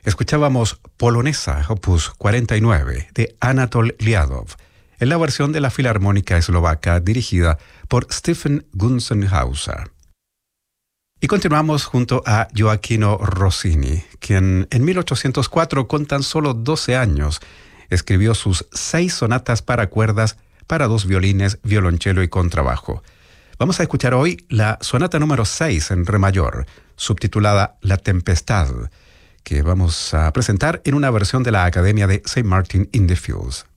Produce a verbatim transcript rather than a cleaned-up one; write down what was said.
Escuchábamos Polonesa, opus cuarenta y nueve, de Anatol Liadov, en la versión de la Filarmónica Eslovaca dirigida por Stefan Gunzenhauser. Y continuamos junto a Gioachino Rossini, quien en mil ochocientos cuatro, con tan solo doce años, escribió sus seis sonatas para cuerdas para dos violines, violonchelo y contrabajo. Vamos a escuchar hoy la sonata número seis en re mayor, subtitulada La Tempestad, que vamos a presentar en una versión de la Academia de Saint Martin in the Fields.